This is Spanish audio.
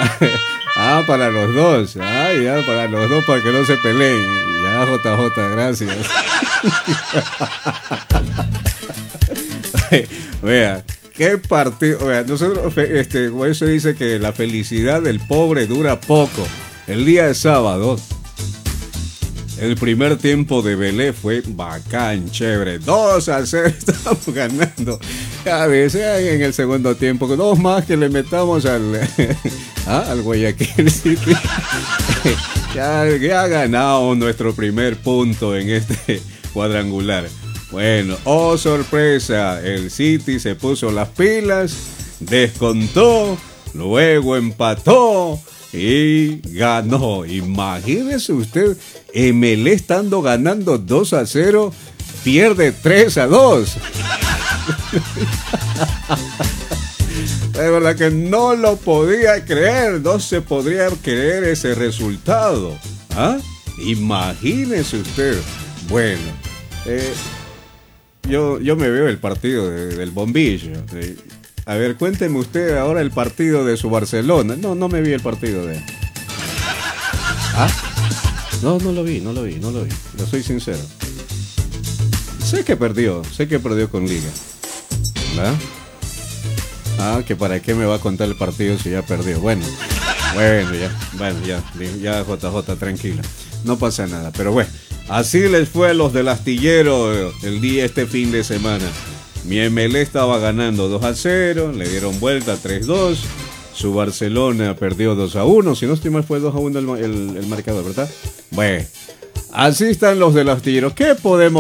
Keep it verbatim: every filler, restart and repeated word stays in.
Ah, para los dos. Ah, ya, para los dos, para que no se peleen. Ya, J J, gracias. Vea, qué partido. Vea, nosotros, este, eso dice que la felicidad del pobre dura poco. El día de sábado, el primer tiempo de Belé fue bacán, chévere. dos a cero estamos ganando. A veces en el segundo tiempo, dos más que le metamos al, ¿ah? al Guayaquil City. Ya, ya ha ganado nuestro primer punto en este cuadrangular. Bueno, oh sorpresa, el City se puso las pilas, descontó, luego empató y ganó. Imagínese usted, Emelé estando ganando dos a cero, pierde tres a dos. De verdad que no lo podía creer, no se podría creer ese resultado. ¿Ah? Imagínese usted. Bueno, eh, yo, yo me veo el partido de, del bombillo. Eh, a ver, cuénteme usted ahora el partido de su Barcelona. No, no me vi el partido de... ¿Ah? No, no lo vi, no lo vi, no lo vi. Lo soy sincero. Sé que perdió, sé que perdió con Liga. ¿Verdad? Ah, que para qué me va a contar el partido si ya perdió. Bueno, bueno, ya, bueno, ya, ya J J, tranquilo. No pasa nada, pero bueno, así les fue a los del astillero el día este fin de semana. Mi Emelé estaba ganando dos a cero, le dieron vuelta tres dos. Su Barcelona perdió dos a uno, si no estoy mal fue dos a uno el, el, el marcador, ¿verdad? Bueno, así están los del astillero. ¿Qué podemos